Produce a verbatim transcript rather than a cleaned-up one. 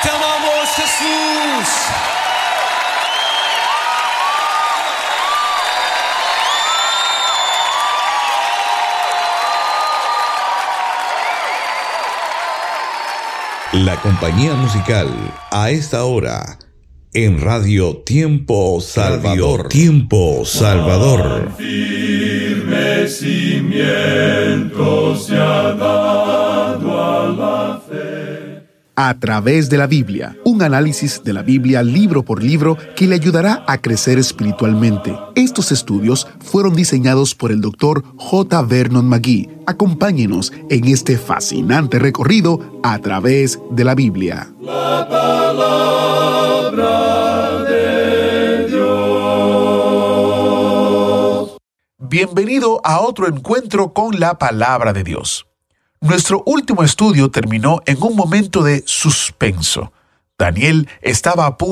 Te amamos, Jesús. La compañía musical a esta hora en Radio Tiempo Salvador. Radio Tiempo Salvador. Firme cimiento se ha dado a la fe. A través de la Biblia, un análisis de la Biblia libro por libro que le ayudará a crecer espiritualmente. Estos estudios fueron diseñados por el doctor J. Vernon McGee. Acompáñenos en este fascinante recorrido a través de la Biblia. La palabra de Dios. Bienvenido a otro encuentro con la Palabra de Dios. Nuestro último estudio terminó en un momento de suspenso. Daniel estaba a punto